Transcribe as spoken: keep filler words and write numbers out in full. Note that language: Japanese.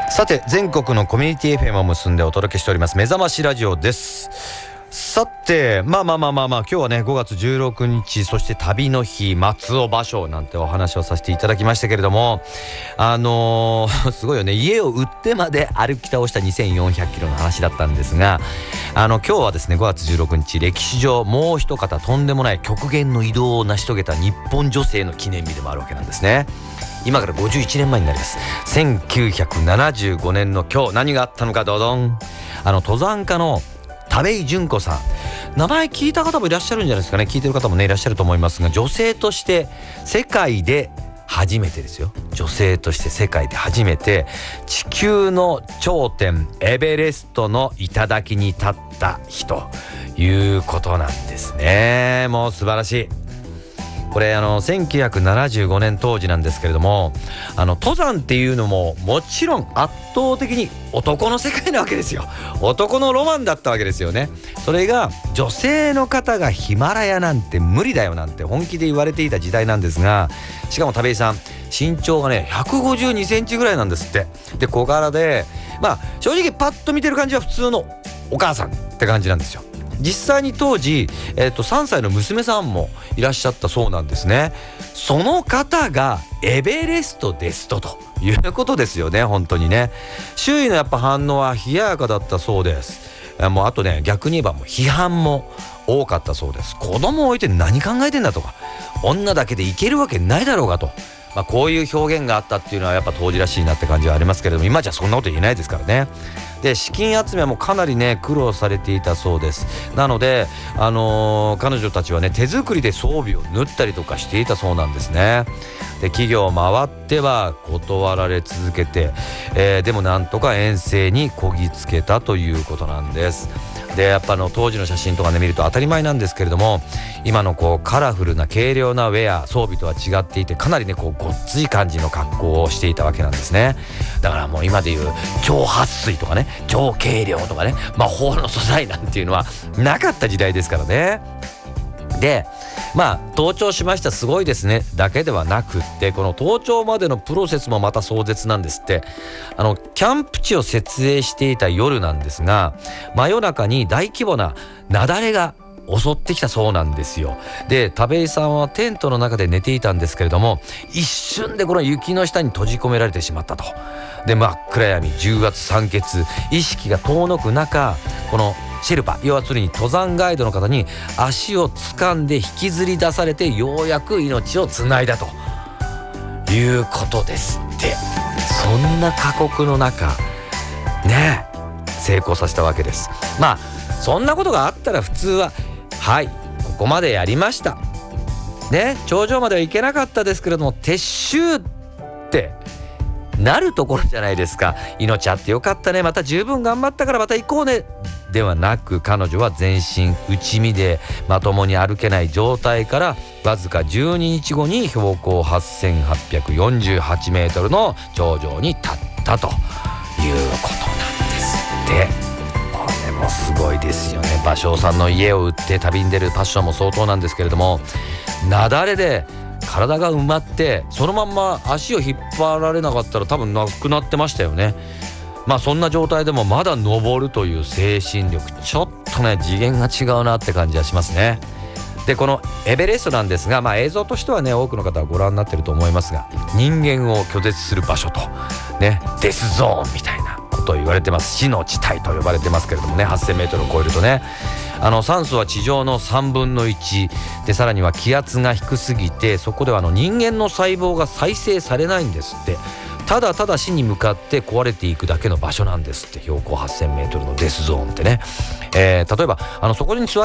さて、全国のコミュニティ エフエム を結んでお届けしております目覚ましラジオです。さて、まあまあまあまあまあ今日はねごがつじゅうろくにち、そして旅の日、松尾芭蕉なんてお話をさせていただきましたけれども、あのー、すごいよね。家を売ってまで歩き倒したにせんよんひゃくキロの話だったんですが、あの今日はですねごがつじゅうろくにち、歴史上もう一方とんでもない極限の移動を成し遂げた日本女性の記念日でもあるわけなんですね。今からごじゅういちねんまえになります。せんきゅうひゃくななじゅうごねんの今日、何があったのか、ドドン。あの登山家の田部井純子さん、名前聞いた方もいらっしゃるんじゃないですかね。聞いてる方もねいらっしゃると思いますが、女性として世界で初めてですよ。女性として世界で初めて地球の頂点エベレストの頂に立った日ということなんですね。もう素晴らしい。これあのせんきゅうひゃくななじゅうごねん当時なんですけれども、あの登山っていうのももちろん圧倒的に男の世界なわけですよ。男のロマンだったわけですよね。それが女性の方がヒマラヤなんて無理だよなんて本気で言われていた時代なんですが、しかも田部井さん身長がねひゃくごじゅうにセンチぐらいなんですって。で小柄で、まあ正直パッと見てる感じは普通のお母さんって感じなんですよ。実際に当時、えー、とさんさいの娘さんもいらっしゃったそうなんですね。その方がエベレストですとということですよね。本当にね、周囲のやっぱ反応は冷ややかだったそうです。もうあとね、逆に言えばもう批判も多かったそうです。子供を置いて何考えてんだとか、女だけでいけるわけないだろうがと、まあ、こういう表現があったっていうのはやっぱ当時らしいなって感じはありますけれども、今じゃそんなこと言えないですからね。で資金集めもかなりね苦労されていたそうです。なので、あのー、彼女たちはね手作りで装備を縫ったりとかしていたそうなんですね。で企業を回っては断られ続けて、えー、でもなんとか遠征にこぎつけたということなんです。でやっぱあの当時の写真とかね見ると当たり前なんですけれども、今のこうカラフルな軽量なウェア装備とは違っていて、かなりねこうごっつい感じの格好をしていたわけなんですね。だからもう今でいう超撥水とかね超軽量とかね魔法の素材なんていうのはなかった時代ですからね。でまあ登頂しましたすごいですねだけではなくって、この登頂までのプロセスもまた壮絶なんですって。あのキャンプ地を設営していた夜なんですが、真夜中に大規模な雪崩が襲ってきたそうなんですよ。で田部井さんはテントの中で寝ていたんですけれども、一瞬でこの雪の下に閉じ込められてしまったと。で真っ暗闇、重圧酸欠、意識が遠のく中、このシェルパ、要はつまり登山ガイドの方に足を掴んで引きずり出されて、ようやく命をつないだということですって。そんな過酷の中ね成功させたわけです。まあそんなことがあったら普通ははいここまでやりましたね、頂上までは行けなかったですけれども撤収ってなるところじゃないですか。命あってよかったね、また十分頑張ったからまた行こうねではなく、彼女は全身内身でまともに歩けない状態からわずかじゅうににちごに標高はっせんはっぴゃくよんじゅうはちメートルの頂上に立ったということなんですって。これもすごいですよね。芭蕉さんの家を売って旅に出るパッションも相当なんですけれども、雪崩で体が埋まってそのまんま足を引っ張られなかったら多分なくなってましたよね。まあそんな状態でもまだ登るという精神力、ちょっとね次元が違うなって感じはしますね。でこのエベレストなんですが、まあ映像としてはね多くの方はご覧になってると思いますが、人間を拒絶する場所とねデスゾーンみたいなことを言われてます。死の地帯と呼ばれてますけれどもね、はっせんメートルを超えるとね、あの酸素は地上のさんぶんのいちで、さらには気圧が低すぎてそこではあの人間の細胞が再生されないんですって。ただただ死に向かって壊れていくだけの場所なんですって。標高はっせんメートルのデスゾーンってね、えー、例えばあのそこに座